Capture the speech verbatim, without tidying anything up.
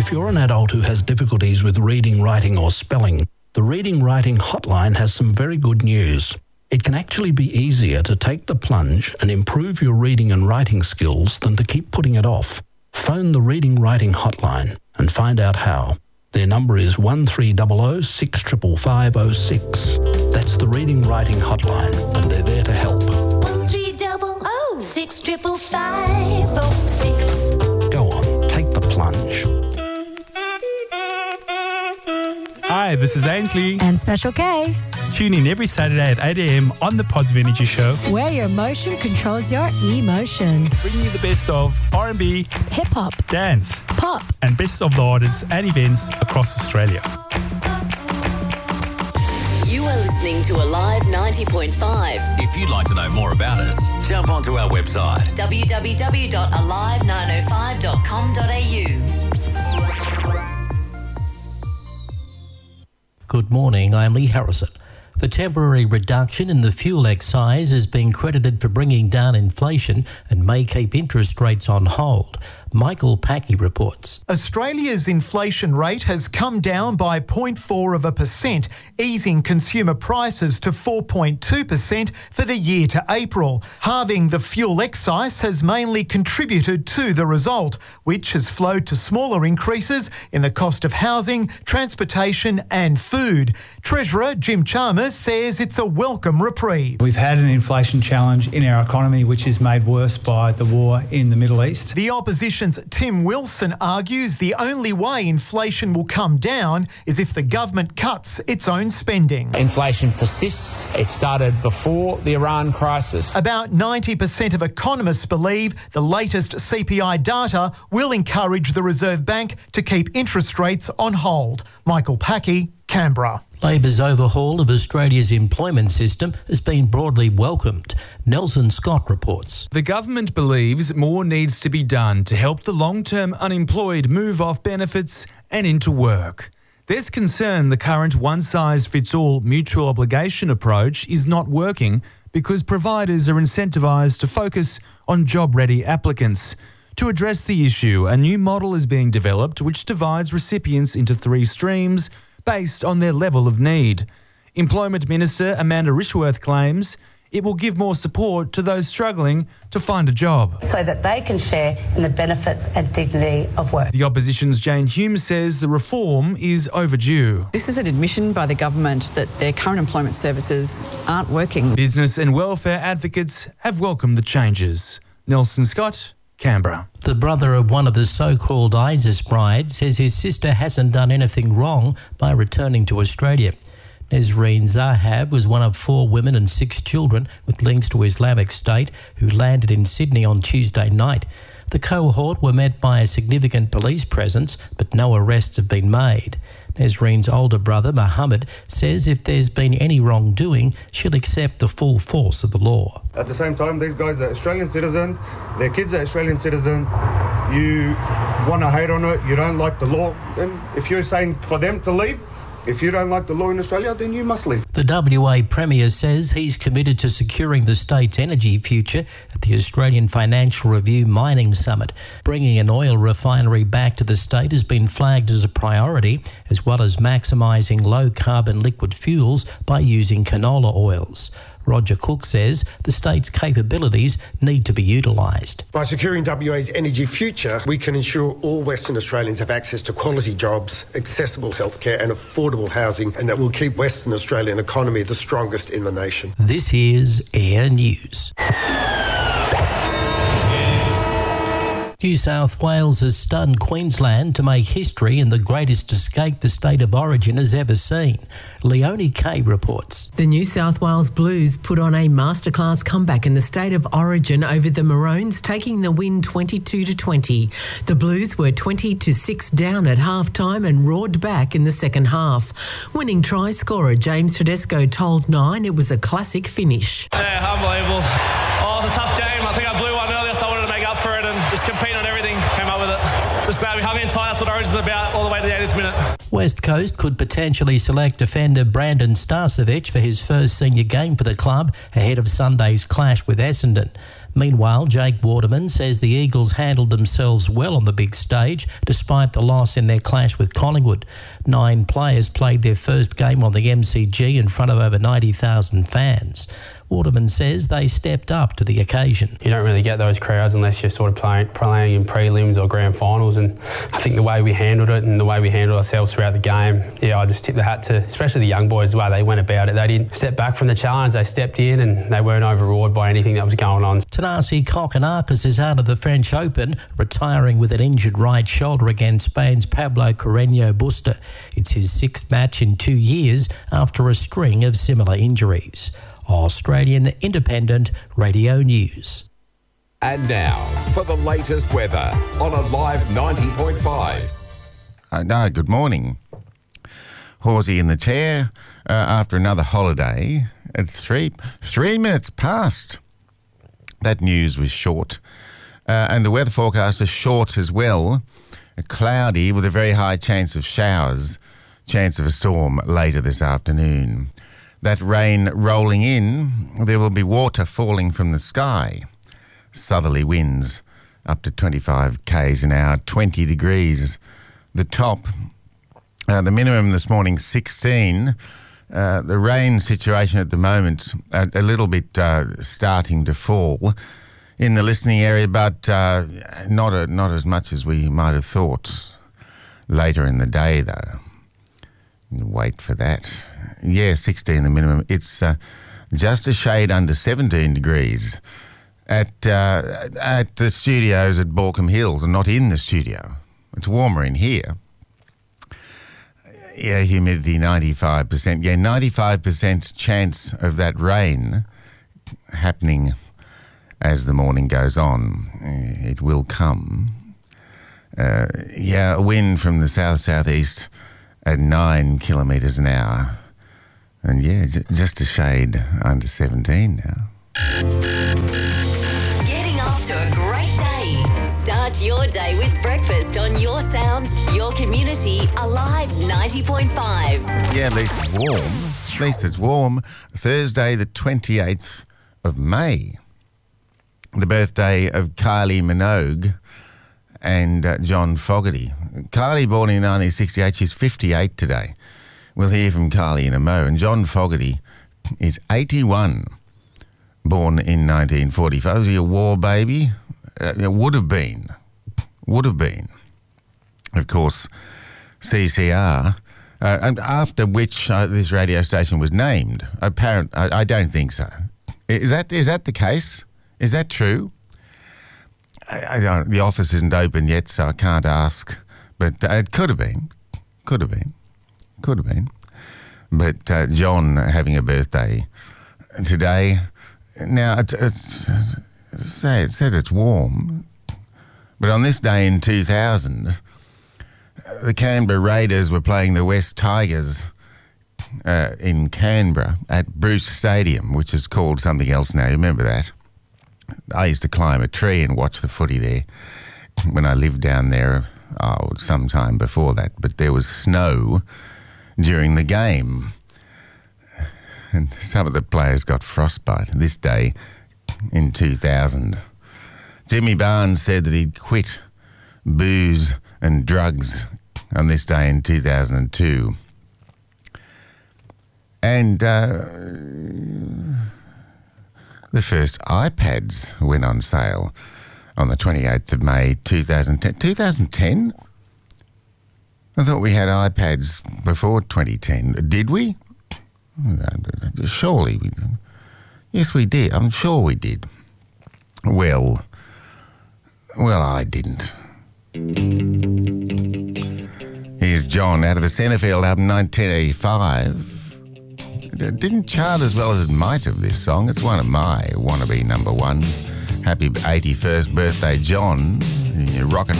If you're an adult who has difficulties with reading, writing or spelling, the Reading Writing Hotline has some very good news. It can actually be easier to take the plunge and improve your reading and writing skills than to keep putting it off. Phone the Reading Writing Hotline and find out how. Their number is one three zero zero six five five zero six. That's the Reading Writing Hotline, and they're there to help. one three zero zero six five five five zero six. Go on, take the plunge. Hi, this is Ainsley. And Special K. Tune in every Saturday at eight a.m. on the Positive Energy Show, where your motion controls your emotion. bringing you the best of R and B, hip-hop, dance, pop, and best of the artists and events across Australia. You are listening to Alive ninety point five. If you'd like to know more about us, jump onto our website w w w dot alive nine oh five dot com dot a u. Good morning, I'm Lee Harrison. The temporary reduction in the fuel excise has been credited for bringing down inflation and may keep interest rates on hold. Michael Packy reports. Australia's inflation rate has come down by zero point four of a percent, easing consumer prices to four point two percent for the year to April. Halving the fuel excise has mainly contributed to the result, which has flowed to smaller increases in the cost of housing, transportation and food. Treasurer Jim Chalmers says it's a welcome reprieve. We've had an inflation challenge in our economy which is made worse by the war in the Middle East. The opposition's Tim Wilson argues the only way inflation will come down is if the government cuts its own spending. Inflation persists. It started before the Iran crisis. About ninety percent of economists believe the latest C P I data will encourage the Reserve Bank to keep interest rates on hold. Michael Packy, Canberra. Labor's overhaul of Australia's employment system has been broadly welcomed. Nelson Scott reports. The government believes more needs to be done to help the long-term unemployed move off benefits and into work. There's concern the current one-size-fits-all mutual obligation approach is not working because providers are incentivised to focus on job-ready applicants. To address the issue, a new model is being developed which divides recipients into three streams based on their level of need. Employment Minister Amanda Rishworth claims it will give more support to those struggling to find a job, so that they can share in the benefits and dignity of work. The opposition's Jane Hume says the reform is overdue. This is an admission by the government that their current employment services aren't working. Business and welfare advocates have welcomed the changes. Nelson Scott, Canberra. The brother of one of the so-called ISIS brides says his sister hasn't done anything wrong by returning to Australia. Nesreen Zahab was one of four women and six children with links to Islamic State who landed in Sydney on Tuesday night. The cohort were met by a significant police presence, but no arrests have been made. Nesreen's older brother, Mohammed, says if there's been any wrongdoing, she'll accept the full force of the law. At the same time, these guys are Australian citizens, their kids are Australian citizens. You want to hate on it, you don't like the law, then if you're saying for them to leave, if you don't like the law in Australia, then you must leave. The W A Premier says he's committed to securing the state's energy future at the Australian Financial Review Mining Summit. Bringing an oil refinery back to the state has been flagged as a priority, as well as maximising low-carbon liquid fuels by using canola oils. Roger Cook says the state's capabilities need to be utilised. By securing W A's energy future, we can ensure all Western Australians have access to quality jobs, accessible healthcare and affordable housing, and that will keep Western Australian economy the strongest in the nation. This is Air News. New South Wales has stunned Queensland to make history in the greatest escape the state of origin has ever seen. Leonie Kay reports. The New South Wales Blues put on a masterclass comeback in the state of origin over the Maroons, taking the win twenty-two to twenty. The Blues were twenty to six down at half-time and roared back in the second half. Winning try scorer James Tedesco told Nine it was a classic finish. Yeah, unbelievable. Oh, it was a tough game. I think I blew one earlier, so I wanted to make up for it and just compete on everything. Came up with it. Just glad we hung in tight. That's what Origin's about, all the way to the eightieth minute. West Coast could potentially select defender Brandon Starcevich for his first senior game for the club ahead of Sunday's clash with Essendon. Meanwhile, Jake Waterman says the Eagles handled themselves well on the big stage despite the loss in their clash with Collingwood. Nine players played their first game on the M C G in front of over ninety thousand fans. Waterman says they stepped up to the occasion. You don't really get those crowds unless you're sort of playing, playing in prelims or grand finals, and I think the way we handled it and the way we handled ourselves throughout the game, yeah, I just tip the hat to especially the young boys, the way they went about it. They didn't step back from the challenge, they stepped in and they weren't overawed by anything that was going on. Tanasi Kokkinakis is out of the French Open, retiring with an injured right shoulder against Spain's Pablo Carreño Busta. It's his sixth match in two years after a string of similar injuries. Australian Independent Radio News. And now for the latest weather on Alive ninety point five. Uh, no, good morning. Horsey in the chair uh, after another holiday at three, three minutes past. That news was short. Uh, and the weather forecast is short as well. Cloudy with a very high chance of showers, chance of a storm later this afternoon. That rain rolling in, there will be water falling from the sky. Southerly winds up to twenty-five kays an hour, twenty degrees. The top, uh, the minimum this morning, sixteen. Uh, the rain situation at the moment, a, a little bit uh, starting to fall in the listening area, but uh, not a, not as much as we might have thought. Later in the day, though. Wait for that. Yeah, sixteen the minimum. It's uh, just a shade under seventeen degrees at uh, at the studios at Borkham Hills, and not in the studio. It's warmer in here. Yeah, humidity ninety-five percent. Yeah, ninety-five percent chance of that rain happening as the morning goes on. It will come. Uh, yeah, a wind from the south-southeast at nine kilometres an hour. And yeah, j- just a shade under seventeen now. Getting off to a great day. Start your day with breakfast on your sound, your community, Alive ninety point five. Yeah, at least it's warm. At least it's warm. Thursday the twenty-eighth of May. The birthday of Kylie Minogue and uh, John Fogerty. Kylie born in nineteen sixty-eight, she's fifty-eight today. We'll hear from Kylie in a mo. And John Fogerty is eighty-one, born in nineteen forty-five. Was he a war baby? Uh, would have been. Would have been. Of course, C C R, uh, and after which uh, this radio station was named. Apparent, I, I don't think so. Is that is that the case? Is that true? I, I don't, the office isn't open yet, so I can't ask. But uh, it could have been. Could have been. Could have been. But uh, John having a birthday today. Now, it's, it's, say it said it's warm, but on this day in two thousand, the Canberra Raiders were playing the West Tigers uh, in Canberra at Bruce Stadium, which is called something else now. You remember that? I used to climb a tree and watch the footy there when I lived down there, oh, some time before that. But there was snow during the game, and some of the players got frostbite. This day in two thousand, Jimmy Barnes said that he'd quit booze and drugs on this day in two thousand two. And uh, the first iPads went on sale on the twenty-eighth of May two thousand ten. two thousand ten? I thought we had iPads before twenty ten. Did we? Surely we did. Yes, we did. I'm sure we did. Well, well, I didn't. Here's John out of the Centrefield album nineteen eighty-five. It didn't chart as well as it might have, this song. It's one of my wannabe number ones. Happy eighty-first birthday, John. You're rocking